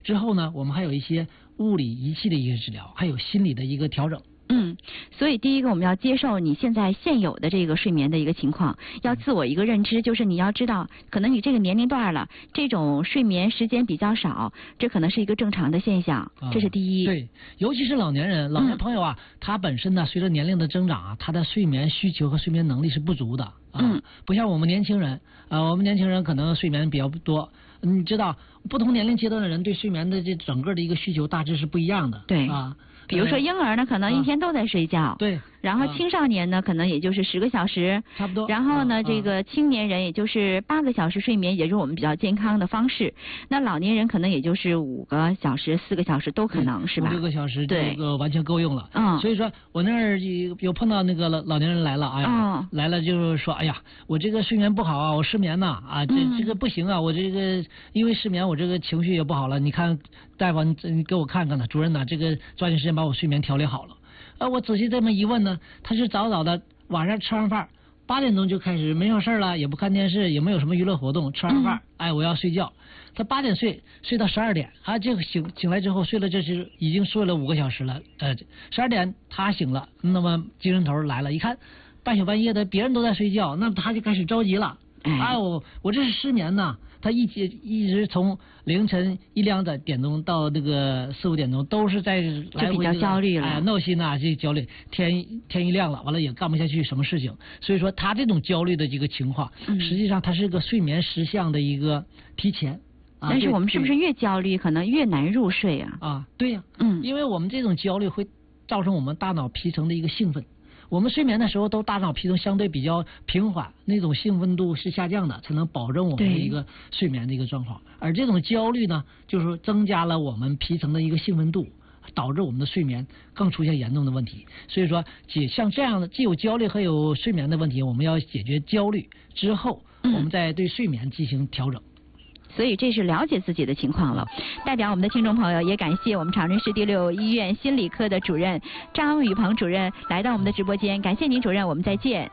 之后呢，我们还有一些物理仪器的一个治疗，还有心理的一个调整。 所以第一个我们要接受你现在现有的这个睡眠的一个情况，要自我一个认知，就是你要知道，可能你这个年龄段了，这种睡眠时间比较少，这可能是一个正常的现象，这是第一。 对，尤其是老年人、老年朋友啊，他本身呢，随着年龄的增长啊，他的睡眠需求和睡眠能力是不足的不像我们年轻人我们年轻人可能睡眠比较多。你知道，不同年龄阶段的人对睡眠的这整个的一个需求大致是不一样的。 对比如说婴儿呢，可能一天都在睡觉。 对。 然后青少年呢，可能也就是10个小时， 差不多。 然后呢，这个青年人也就是8个小时睡眠，也是我们比较健康的方式。那老年人可能也就是5个小时、4个小时都可能是吧？5、 6个小时这个完全够用了。所以说我那儿有碰到那个老年人来了，来了就是说，哎呀，我这个睡眠不好啊，我失眠呐这个不行啊，我这个因为失眠，我这个情绪也不好了。你看大夫，你给我看看呢，主任呐，这个抓紧时间把我睡眠调理好了。我仔细这么一问呢，他是早早的晚上吃完饭8点钟就开始没什么事了，也不看电视，也没有什么娱乐活动，吃完饭我要睡觉。他8点睡到12点这个醒来之后睡了，这是已经睡了5个小时了。12点他醒了，那么精神头来了，一看半宿半夜的别人都在睡觉，那他就开始着急了。我这是失眠呐。他一直从凌晨1、2点钟到那个4、5点钟都是在来回就比较焦虑了， 闹心呐，这焦虑，天一亮了，完了也干不下去什么事情。所以说他这种焦虑的这个情况，实际上它是个睡眠失项的一个提前。 但是我们是不是越焦虑可能越难入睡啊？ 对呀，因为我们这种焦虑会造成我们大脑皮层的一个兴奋。我们睡眠的时候都大脑皮层相对比较平缓，那种兴奋度是下降的，才能保证我们的一个睡眠的一个状况。而这种焦虑呢，就是增加了我们皮层的一个兴奋度，导致我们的睡眠更出现严重的问题。所以说像这样的既有焦虑和有睡眠的问题，我们要解决焦虑之后，我们再对睡眠进行调整。 所以这是了解自己的情况了。代表我们的听众朋友，也感谢我们长春市第6医院心理科的主任张宇鹏主任来到我们的直播间，感谢您主任，我们再见。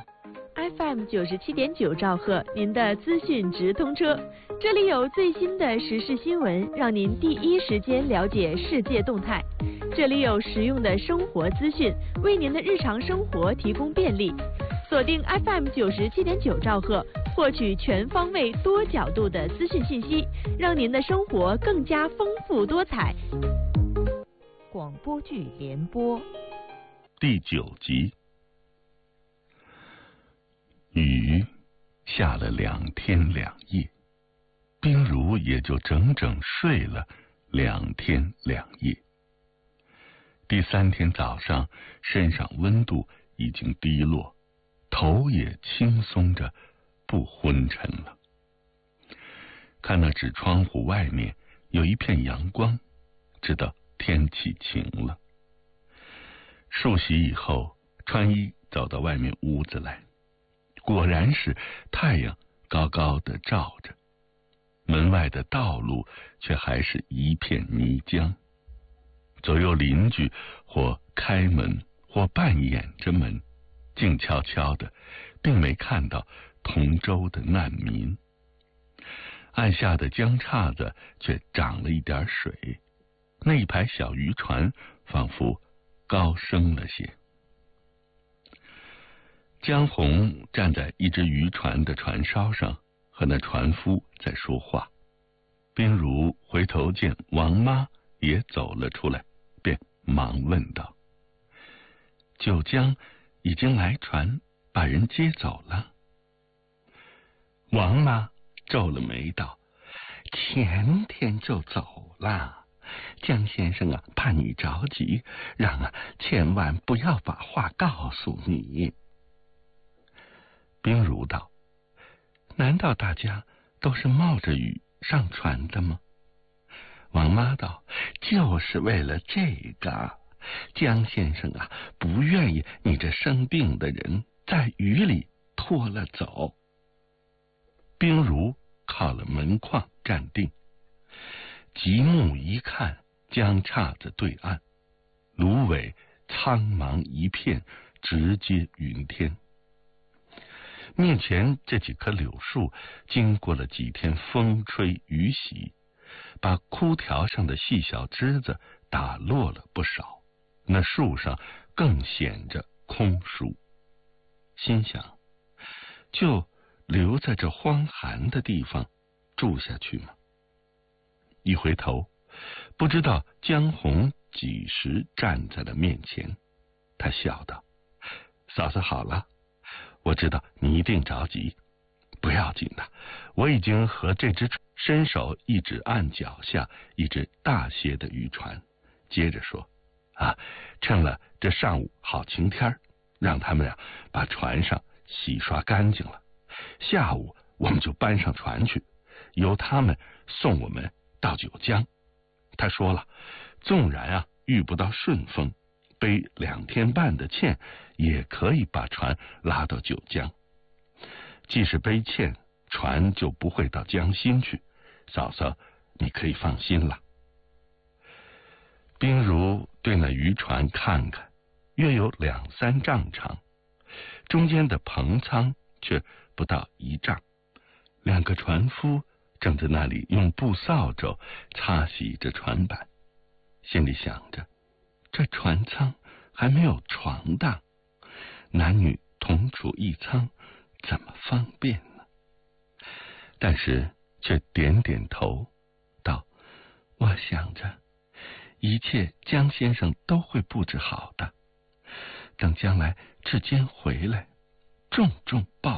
FM 97.9兆赫，您的资讯直通车，这里有最新的时事新闻，让您第一时间了解世界动态。这里有实用的生活资讯，为您的日常生活提供便利。锁定 FM 97.9兆赫，获取全方位多角度的资讯信息，让您的生活更加丰富多彩。广播剧联播第9集。雨下了2天2夜，冰如也就整整睡了2天2夜。第3天早上，身上温度已经低落，头也轻松着，不昏沉了。看那纸窗户外面有一片阳光，知道天气晴了。漱洗以后，穿衣走到外面屋子来，果然是太阳高高的照着，门外的道路却还是一片泥浆。左右邻居或开门或半掩着门，静悄悄的，并没看到同舟的难民。岸下的江岔子却涨了一点水，那一排小渔船仿佛高升了些。江红站在一只渔船的船梢上，和那船夫在说话。冰如回头见王妈也走了出来，便忙问道：九江已经来船把人接走了？王妈皱了眉道：前天就走了，江先生啊，怕你着急，让千万不要把话告诉你。冰如道：难道大家都是冒着雨上船的吗？王妈道：就是为了这个，江先生啊，不愿意你这生病的人在雨里拖了走。冰如靠了门框站定，极目一看，江岔子对岸，芦苇苍茫一片，直接云天。面前这几棵柳树，经过了几天风吹雨洗， 把枯条上的细小枝子打落了不少，那树上更显着空疏。心想，就留在这荒寒的地方住下去吗？一回头，不知道江红几时站在了面前，他笑道：“嫂子好了，我知道你一定着急，不要紧的，我已经和这只伸手一指岸脚下一只大些的渔船，接着说趁了这上午好晴天，让他们俩把船上洗刷干净了，下午我们就搬上船去，由他们送我们到九江。他说了，纵然遇不到顺风，背2天半的欠也可以把船拉到九江。既是背欠，船就不会到江心去，嫂嫂你可以放心了。”冰如对那渔船看看，约有2、3丈长，中间的篷舱却不到1丈，2个船夫正在那里用布扫帚擦洗着船板，心里想着，这船舱还没有床当，男女同处一舱，怎么方便呢？但是却点点头，道：“我想着，一切江先生都会布置好的，等将来志坚回来，重重报